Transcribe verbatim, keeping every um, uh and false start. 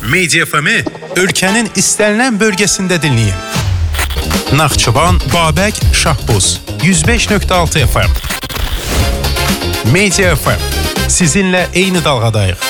Media F M-i ölkənin istənilən bölgəsində dinləyin. Naxçıvan, Babək, Şahbuz yüz beş nöqtə altı F M. Media F M. Sizinlə eyni dalğadayıq.